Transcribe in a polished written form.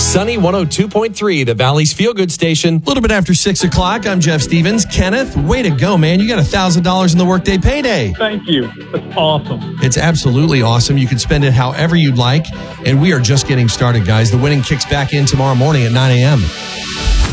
Sunny 102.3, the Valley's feel-good station. A little bit after 6 o'clock, I'm Jeff Stevens. Kenneth, way to go, man. You got $1,000 in the Workday Payday. Thank you. That's awesome. It's absolutely awesome. You can spend it however you'd like, and we are just getting started, guys. The winning kicks back in tomorrow morning at 9 a.m.